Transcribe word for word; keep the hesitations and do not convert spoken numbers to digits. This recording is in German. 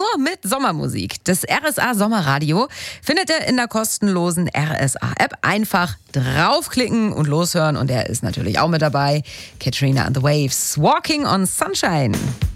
mit Sommermusik. Das R S A Sommerradio findet ihr in der kostenlosen R S A-App. Einfach draufklicken und loshören. Und er ist natürlich auch mit dabei. Katrina and the Waves, Walking on Sunshine.